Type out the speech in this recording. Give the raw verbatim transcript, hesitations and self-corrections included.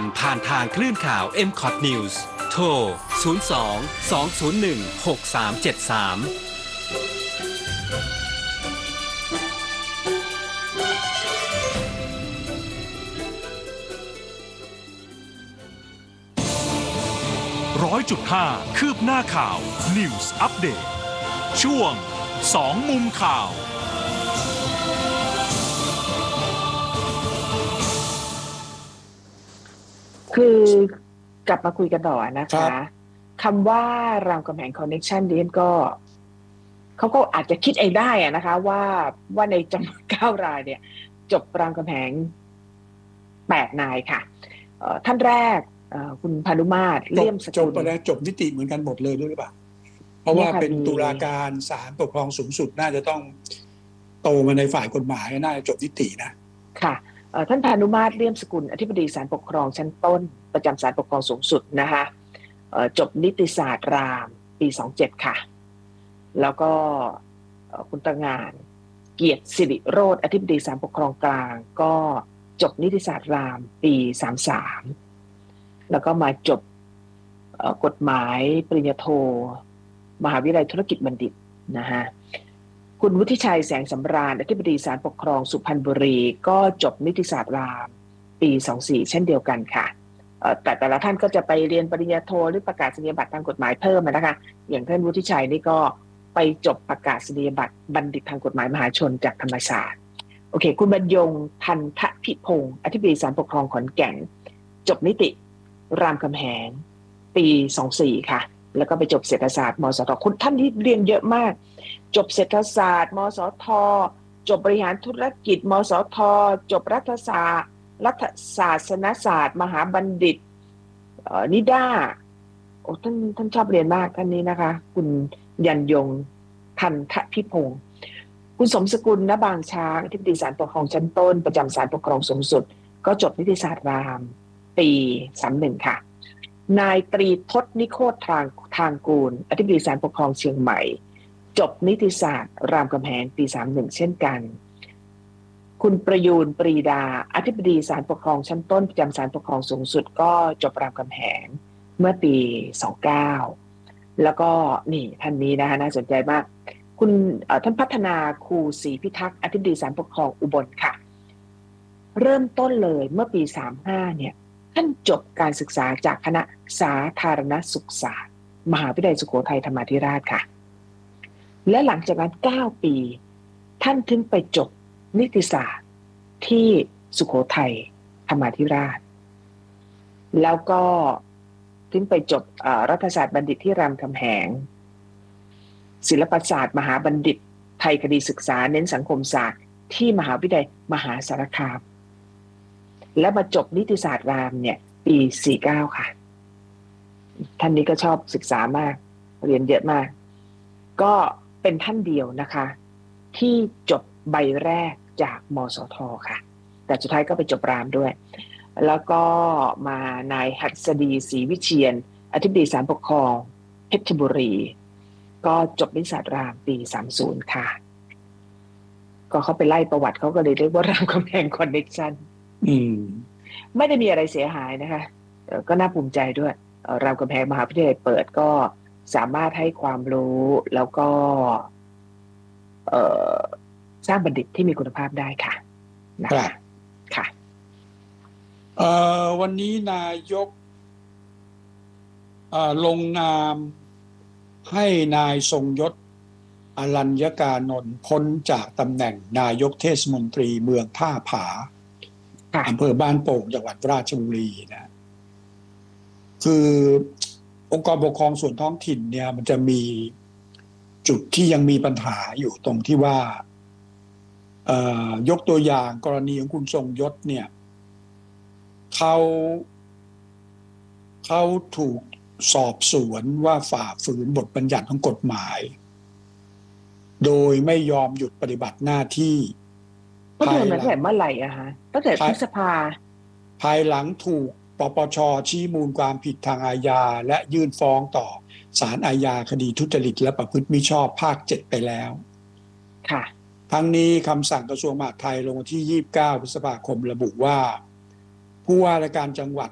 ผ่านทางคลื่นข่าว เอ็ม คอท News โทร ศูนย์ สอง สอง ศูนย์ หนึ่ง หก สาม เจ็ด สามร้อยจุดห้าคืบหน้าข่าว News Update ช่วงสองมุมข่าวคือกลับมาคุยกันต่อนะคะคำว่ารามคำแหงคอนเนคชั่นนี้ก็เขาก็อาจจะคิดเองได้อะนะคะว่าว่าในจำนวนเก้ารายเนี่ยจบรามคำแหงแปดนายค่ะท่านแรกคุณพานุมาตรเลี่ยมสกุลจบไปแล้วจบนิติเหมือนกันหมดเลยด้วยหรือเปล่าเพราะว่าเป็นตุลาการศาลปกครองสูงสุดน่าจะต้องโตมาในฝ่ายกฎหมายน่าจะจบนิตินะค่ะท่านพานุมาตรเลี่ยมสกุลอธิบดีศาลปกครองชั้นต้นประจำศาลปกครองสูงสุดนะคะจบนิติศาสตร์รามปีสองเจ็ดค่ะแล้วก็คุณตงานเกียรติสิริโรจน์อธิบดีศาลปกครองกลางก็จบนิติศาสตร์รามปีสามสามแล้วก็มาจบกฎหมายปริญญาโทมหาวิทยาลัยธุรกิจบัณฑิตนะฮะคุณวุฒิชัยแสงสำราญอธิบดีศาลปกครองสุพรรณบุรีก็จบนิติศาสตร์รามปีสองสี่เช่นเดียวกันค่ะแต่แต่ละท่านก็จะไปเรียนปริญญาโทหรือประกาศนียบัตรทางกฎหมายเพิ่มนะคะอย่างท่านวุฒิชัยนี่ก็ไปจบประกาศนียบัตรบัณฑิตทางกฎหมายมหาชนจากธรรมศาสตร์โอเคคุณบรรยงทันทพิพงศ์อธิบดีศาลปกครองขอนแก่นจบนิติรามคำแหงปีสองสี่ค่ะแล้วก็ไปจบเศรษฐศาสตร์มสทคุณท่านที่เรียนเยอะมากจบเศรษฐศาสตร์มสทจบบริหารธุรกิจมสทจบรัฐศาสตร์รัฐศาสนศาสตร์มหาบัณฑิตนิด้าโอ้ท่านท่านชอบเรียนมากท่านนี้นะคะคุณยันยงทันทพิพงศ์คุณสมสกุลณบางช้างอธิบดีศาลปกครองชั้นต้นประจำศาลปกครองสูงสุดก็จบนิติศาสตร์รามปีสามหนึ่งค่ะนายตรีทศนิโคตรทางทางกูลอธิบดีศาลปกครองเชียงใหม่จบนิติศาสตร์รามคำแหงปีสามหนึ่งเช่นกันคุณประยูนปรีดาอธิบดีศาลปกครองชั้นต้นประจำศาลปกครองสูงสุดก็จบรามคำแหงเมื่อปีสองเก้าแล้วก็นี่ท่านนี้นะคะน่าสนใจมากคุณท่านพัฒนาครูศรีพิทักษ์อธิบดีศาลปกครองอุบลค่ะเริ่มต้นเลยเมื่อปีสามห้าเนี่ยท่านจบการศึกษาจากคณะสาธารณสุขศาสตร์มหาวิทยาลัยสุโขทัยธรรมาธิราชค่ะและหลังจากนั้นเก้าปีท่านถึงไปจบนิติศาสตร์ที่สุโขทัยธรรมาธิราชแล้วก็ถึงไปจบรัฐศาสตร์บัณฑิตที่รามคำแหงศิลปศาสตร์มหาบัณฑิตไทยคดีศึกษาเน้นสังคมศาสตร์ที่มหาวิทยาลัยมหาสารคามและมาจบนิติศาสตร์รามเนี่ยปีสี่สิบเก้าค่ะท่านนี้ก็ชอบศึกษามากเรียนเยอะมากก็เป็นท่านเดียวนะคะที่จบใบแรกจากมสทค่ะแต่สุดท้ายก็ไปจบรามด้วยแล้วก็มานายหัสดีศรีวิเชียรอธิบดีศาลปกครองเพชรบุรีก็จบนิติศาสตร์รามปีสามสิบค่ะก็เขาไปไล่ประวัติเขาก็เลยเรียกว่ารามคำแหงคอนเนคชั่นอืมไม่ได้มีอะไรเสียหายนะคะก็น่าภูมิใจด้วยรามคำแหงมหาวิทยาลัยเปิดก็สามารถให้ความรู้แล้วก็สร้างบัณฑิตที่มีคุณภาพได้ค่ะนะคะค่ะวันนี้นายกลงนามให้นายทรงยศอรัญญกานนท์พ้นจากตำแหน่งนายกเทศมนตรีเมืองท่าผาอำเภอบ้านโป่งจังหวัดราชบุรีนะคือองค์กรปกครองส่วนท้องถิ่นเนี่ยมันจะมีจุดที่ยังมีปัญหาอยู่ตรงที่ว่ายกตัวอย่างกรณีของคุณทรงยศเนี่ยเขาเขาถูกสอบสวนว่าฝ่าฝืนบทบัญญัติของกฎหมายโดยไม่ยอมหยุดปฏิบัติหน้าที่ก็โดนมาตั้งแต่เมื่อไหร่อะฮะตั้งแต่พฤษภาภายหลังถูกปปช.ชี้มูลความผิดทางอาญาและยื่นฟ้องต่อศาลอาญาคดีทุจริตและประพฤติมิชอบภาคเจ็ดไปแล้วค่ะทั้งนี้คำสั่งกระทรวงมหาดไทยลงวันที่ยี่สิบเก้าพฤษภาคมระบุว่าผู้ว่าราชการจังหวัด